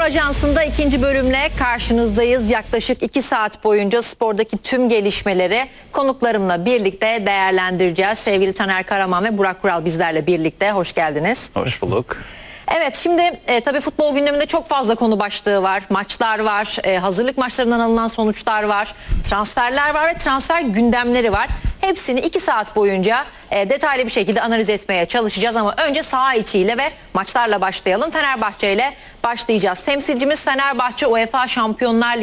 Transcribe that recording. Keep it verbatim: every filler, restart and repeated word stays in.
Ajansı'nda ikinci bölümle karşınızdayız. Yaklaşık iki saat boyunca spordaki tüm gelişmeleri konuklarımla birlikte değerlendireceğiz. Sevgili Taner Karaman ve Burak Kural bizlerle birlikte. Hoş geldiniz. Hoş bulduk. Evet, şimdi e, tabii futbol gündeminde çok fazla konu başlığı var. Maçlar var, e, hazırlık maçlarından alınan sonuçlar var, transferler var ve transfer gündemleri var. Hepsini iki saat boyunca e, detaylı bir şekilde analiz etmeye çalışacağız ama önce saha içiyle ve maçlarla başlayalım. Fenerbahçe ile başlayacağız. Temsilcimiz Fenerbahçe UEFA Şampiyonlar